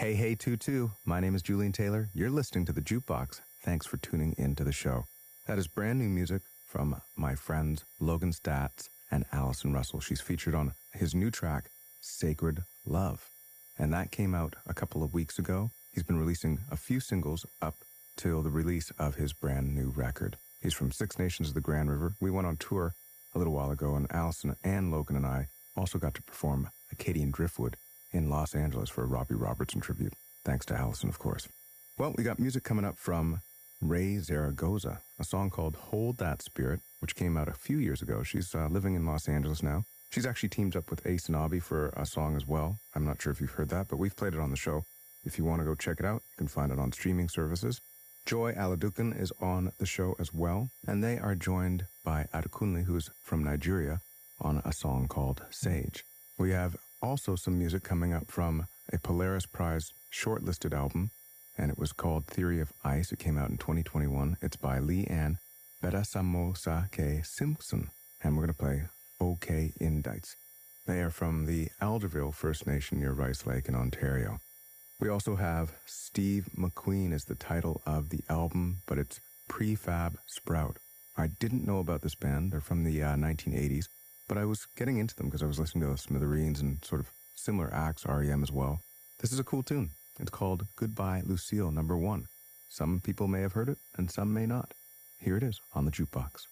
Hey, hey, Tutu. My name is Julian Taylor. You're listening to The Jukebox. Thanks for tuning in to the show. That is brand new music from my friends Logan Stats and Allison Russell. She's featured on his new track, Sacred Love. And that came out a couple of weeks ago. He's been releasing a few singles up till the release of his brand new record. He's from Six Nations of the Grand River. We went on tour a little while ago, and Allison and Logan and I also got to perform Acadian Driftwood in Los Angeles for a Robbie Robertson tribute. Thanks to Allison, of course. Well, we got music coming up from Ray Zaragoza, a song called Hold That Spirit, which came out a few years ago. She's living in Los Angeles now. She's actually teamed up with Ace and Abby for a song as well. I'm not sure if you've heard that, but we've played it on the show. If you want to go check it out, you can find it on streaming services. Joy Aladukan is on the show as well, and they are joined by Adekunle, who's from Nigeria, on a song called Sage. We have also some music coming up from a Polaris Prize shortlisted album, and it was called Theory of Ice. It came out in 2021. It's by Leanne Berasamosake Simpson, and we're going to play OK Indites. They are from the Alderville First Nation near Rice Lake in Ontario. We also have Steve McQueen is the title of the album, but it's Prefab Sprout. I didn't know about this band. They're from the 1980s. But I was getting into them because I was listening to the Smithereens and sort of similar acts, REM as well. This is a cool tune. It's called Goodbye Lucille, number 1. Some people may have heard it, and some may not. Here it is on the Jukebox.